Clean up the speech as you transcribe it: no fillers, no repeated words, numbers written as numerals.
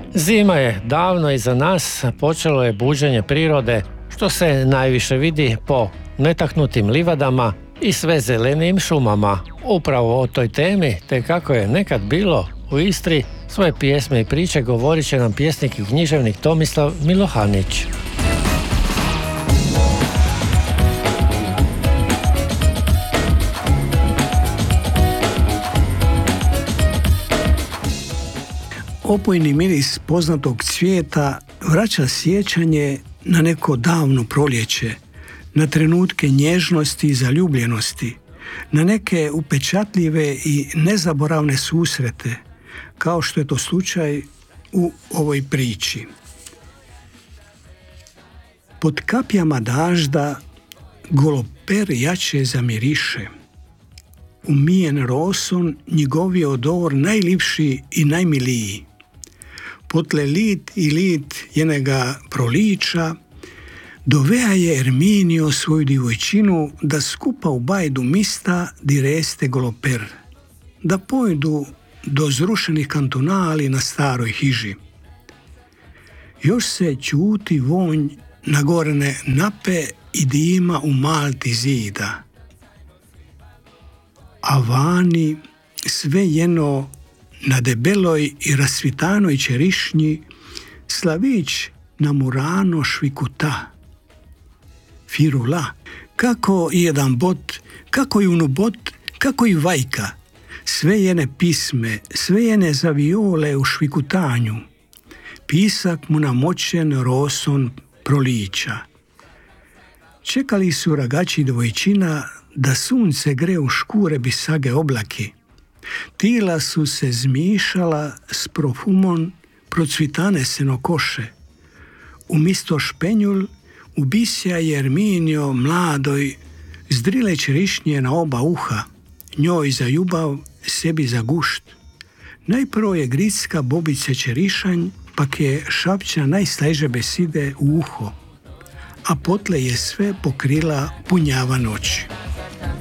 Zima je davno iza nas, počelo je buđenje prirode, što se najviše vidi po netaknutim livadama i sve zelenijim šumama. Upravo o toj temi, te kako je nekad bilo u Istri, svoje pjesme i priče govorit će nam pjesnik i književnik Tomislav Milohanić. Opojni miris poznatog cvijeta vraća sjećanje na neko davno proljeće, na trenutke nježnosti i zaljubljenosti, na neke upečatljive i nezaboravne susrete, kao što je to slučaj u ovoj priči. Pod kapljama dažda goloper jače zamiriše. Umijen roson njegov je odor najlipši i najmiliji. Potle lit i lit jenega proliča, dovea je Erminio svoju divojčinu da skupa u bajdu mista di reste goloper, da pojdu do zrušenih kantonali na staroj hiži. Još se čuti vonj nagorene nape i dima u malti zida, a vani sve jeno na debeloj i rasvitanoj čerišnji slavić na murano švikuta. Firula, kako i jedan bot, kako i unubot, kako i vajka, sve jene pisme, sve jene zaviole u švikutanju. Pisak mu namočen roson proliča. Čekali su ragači dvojčina da sunce gre u škure bisage oblaki. Tila su se zmišala s profumom procvitane senokoše. Umisto špenjul ubisja je Erminio mladoj zdrile čerišnje na oba uha, njoj za ljubav, sebi za gušt. Najprvo je gricka bobice čerišanj, pak je šapća najstajže beside u uho, a potle je sve pokrila punjava noći.